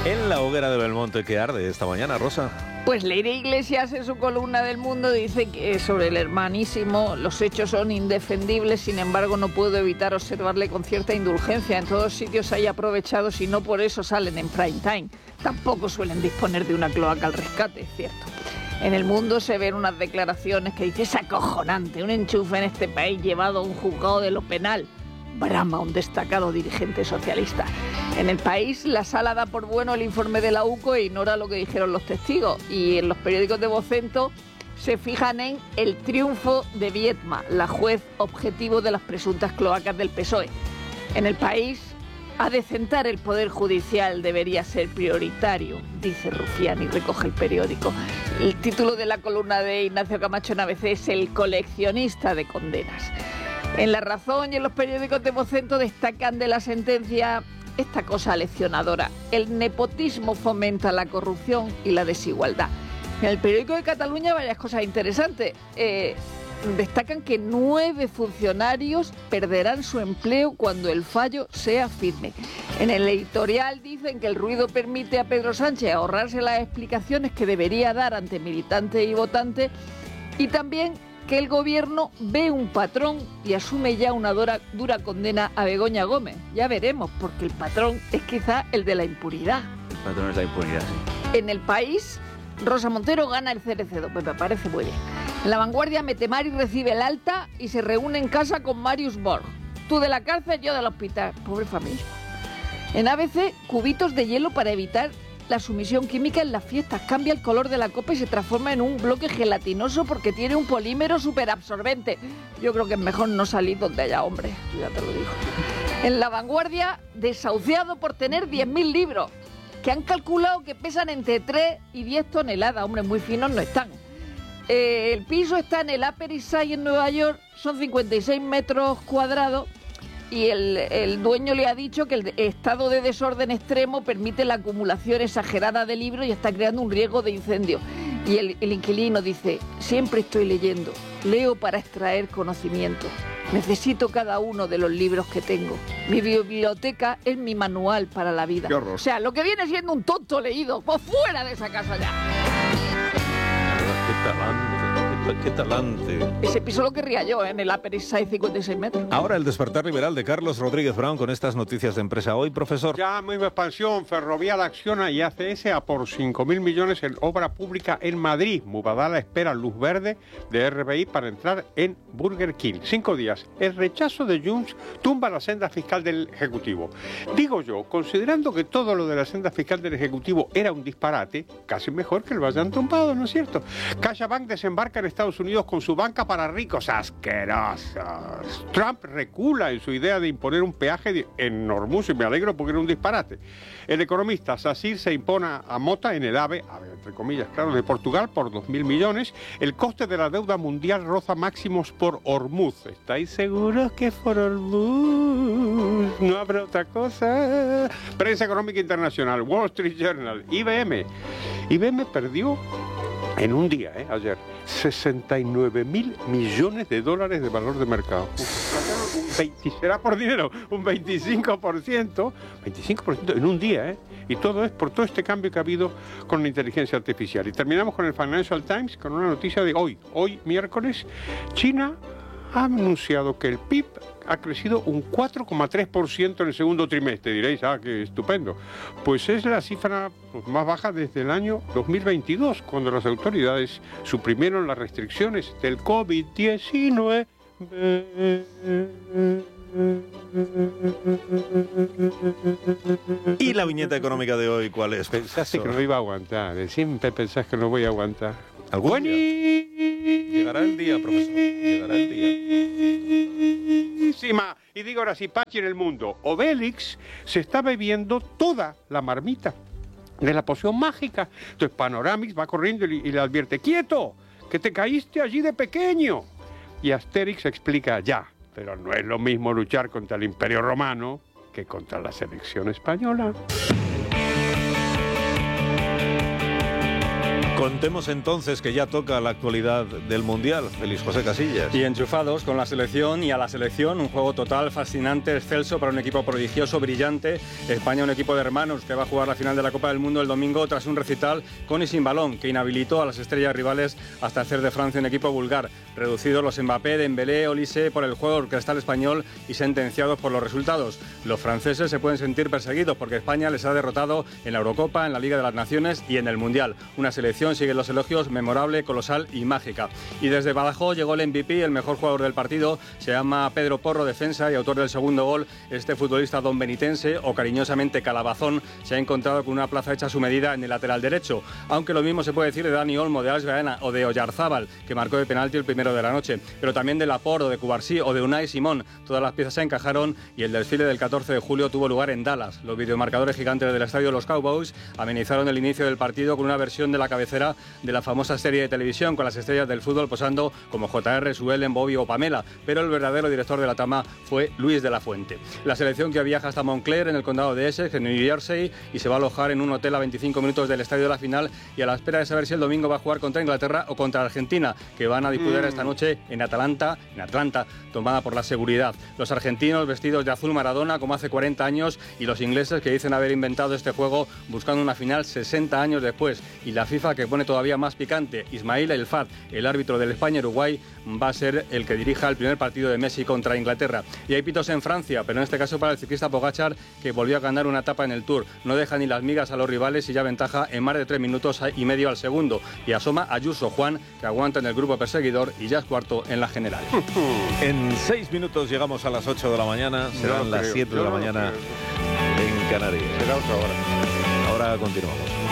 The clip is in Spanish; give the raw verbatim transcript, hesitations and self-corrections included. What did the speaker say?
En la hoguera de Belmonte que arde esta mañana, Rosa. Pues Leire Iglesias en su columna del Mundo dice que sobre el hermanísimo los hechos son indefendibles, sin embargo no puedo evitar observarle con cierta indulgencia. En todos sitios hay aprovechados y no por eso salen en prime time. Tampoco suelen disponer de una cloaca al rescate, es cierto. En el Mundo se ven unas declaraciones que dice: es acojonante, un enchufe en este país llevado a un juzgado de lo penal. Brama un destacado dirigente socialista. En El País, la Sala da por bueno el informe de la U C O e ignora lo que dijeron los testigos. Y en los periódicos de Vocento se fijan en el triunfo de Viedma, la juez objetivo de las presuntas cloacas del P S O E. En El País, adecentar el Poder Judicial debería ser prioritario, dice Rufián y recoge el periódico. El título de la columna de Ignacio Camacho en A B C es El coleccionista de condenas. En La Razón y en los periódicos de Vocento destacan de la sentencia esta cosa leccionadora: el nepotismo fomenta la corrupción y la desigualdad. En el periódico de Cataluña varias cosas interesantes. Eh, destacan que nueve funcionarios perderán su empleo cuando el fallo sea firme. En el editorial dicen que el ruido permite a Pedro Sánchez ahorrarse las explicaciones que debería dar ante militantes y votantes, y también que el gobierno ve un patrón y asume ya una dura, dura condena a Begoña Gómez. Ya veremos, porque el patrón es quizá el de la impunidad. El patrón es la impunidad, sí. En El País, Rosa Montero gana el Cerecedo, pues me parece muy bien. En La Vanguardia, Metemari recibe el alta y se reúne en casa con Marius Borg. Tú de la cárcel, yo del hospital. Pobre familia. En A B C, cubitos de hielo para evitar la sumisión química en las fiestas. Cambia el color de la copa y se transforma en un bloque gelatinoso porque tiene un polímero superabsorbente. Yo creo que es mejor no salir donde haya hombres, ya te lo digo. En La Vanguardia, desahuciado por tener diez mil libros, que han calculado que pesan entre tres y diez toneladas. Hombre, muy finos no están. Eh, el piso está en el Upper East Side en Nueva York, son cincuenta y seis metros cuadrados. Y el, el dueño le ha dicho que el estado de desorden extremo permite la acumulación exagerada de libros y está creando un riesgo de incendio. Y el, el inquilino dice: siempre estoy leyendo, leo para extraer conocimiento. Necesito cada uno de los libros que tengo. Mi biblioteca es mi manual para la vida. Qué horror. O sea, lo que viene siendo un tonto leído, pues fuera de esa casa ya. Qué talante, qué talante. Ese piso lo querría yo, ¿eh? En el Upper East Side, cincuenta y seis metros. Ahora el despertar liberal de Carlos Rodríguez Brown con estas noticias de empresa hoy, profesor. Ya misma expansión, Ferrovial acciona y A C S a por cinco mil millones en obra pública en Madrid. Mubadala espera luz verde de R B I para entrar en Burger King. Cinco días. El rechazo de Junts tumba la senda fiscal del Ejecutivo. Digo yo, considerando que todo lo de la senda fiscal del Ejecutivo era un disparate, casi mejor que lo hayan tumbado, ¿no es cierto? CaixaBank desembarca en Estados Unidos con su banca para ricos asquerosos. Trump recula en su idea de imponer un peaje en Hormuz y me alegro porque era un disparate. El economista Sacyr se impone a Mota en el AVE, a ver, entre comillas, claro, de Portugal por dos mil millones. El coste de la deuda mundial roza máximos por Hormuz. ¿Estáis seguros que es por Hormuz? No habrá otra cosa. Prensa económica internacional, Wall Street Journal, I B M. I B M perdió en un día, ¿eh? Ayer, sesenta y nueve mil millones de dólares de valor de mercado. Uf, un veinte, será por dinero, un veinticinco por ciento, veinticinco por ciento en un día, ¿eh? Y todo es por todo este cambio que ha habido con la inteligencia artificial. Y terminamos con el Financial Times, con una noticia de hoy, hoy miércoles. China ha anunciado que el P I B ha crecido un cuatro coma tres por ciento en el segundo trimestre. Diréis, ah, qué estupendo. Pues es la cifra pues, más baja desde el año dos mil veintidós, cuando las autoridades suprimieron las restricciones del COVID diecinueve. ¿Y la viñeta económica de hoy cuál es? Pensaste que no iba a aguantar, siempre pensás que no voy a aguantar. ¿Algún día? Llegará el día, profesor, llegará el día. Y digo ahora sí, Pachi en el mundo. Obélix se está bebiendo toda la marmita de la poción mágica. Entonces Panoramix va corriendo y, y le advierte: ¡quieto! ¡Que te caíste allí de pequeño! Y Asterix explica: ya, pero no es lo mismo luchar contra el Imperio Romano que contra la selección española. Contemos entonces que ya toca la actualidad del Mundial. Feliz José Casillas. Y enchufados con la selección y a la selección, un juego total, fascinante, excelso para un equipo prodigioso, brillante. España, un equipo de hermanos que va a jugar la final de la Copa del Mundo el domingo tras un recital con y sin balón que inhabilitó a las estrellas rivales hasta hacer de Francia un equipo vulgar. Reducidos los Mbappé, Dembélé, Olise por el juego orquestal español y sentenciados por los resultados. Los franceses se pueden sentir perseguidos porque España les ha derrotado en la Eurocopa, en la Liga de las Naciones y en el Mundial. Una selección, siguen los elogios, memorable, colosal y mágica. Y desde Badajoz llegó el M V P, el mejor jugador del partido. Se llama Pedro Porro, defensa y autor del segundo gol. Este futbolista don benitense, o cariñosamente Calabazón, se ha encontrado con una plaza hecha a su medida en el lateral derecho. Aunque lo mismo se puede decir de Dani Olmo, de Alex Baena o de Oyarzábal, que marcó de penalti el primero de la noche. Pero también de Laporte, o de Cubarsí o de Unai Simón. Todas las piezas se encajaron y el desfile del catorce de julio tuvo lugar en Dallas. Los videomarcadores gigantes del estadio de los Cowboys amenizaron el inicio del partido con una versión de la cabecera de la famosa serie de televisión con las estrellas del fútbol posando como J R, Suelen, Bobby o Pamela, pero el verdadero director de la tama fue Luis de la Fuente. La selección que viaja hasta Montclair, en el condado de Essex, en New Jersey, y se va a alojar en un hotel a veinticinco minutos del estadio de la final y a la espera de saber si el domingo va a jugar contra Inglaterra o contra Argentina, que van a disputar mm. esta noche en Atlanta, en Atlanta, tomada por la seguridad. Los argentinos vestidos de azul Maradona como hace cuarenta años y los ingleses que dicen haber inventado este juego buscando una final sesenta años después. Y la FIFA, que pone todavía más picante, Ismail El Fat, el árbitro del España-Uruguay, va a ser el que dirija el primer partido de Messi contra Inglaterra. Y hay pitos en Francia, pero en este caso para el ciclista Pogačar, que volvió a ganar una etapa en el Tour. No deja ni las migas a los rivales y ya ventaja en más de tres minutos y medio al segundo. Y asoma Ayuso Juan, que aguanta en el grupo perseguidor y ya es cuarto en la general. En seis minutos llegamos a las ocho de la mañana, serán no las siete de la no mañana en Canarias. Será otra hora. Ahora continuamos.